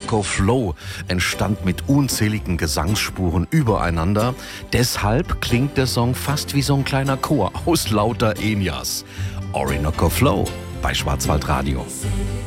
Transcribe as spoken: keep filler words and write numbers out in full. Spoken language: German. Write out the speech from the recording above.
Orinoco Flow entstand mit unzähligen Gesangsspuren übereinander. Deshalb klingt der Song fast wie so ein kleiner Chor aus lauter Enyas. Orinoco Flow bei Schwarzwaldradio.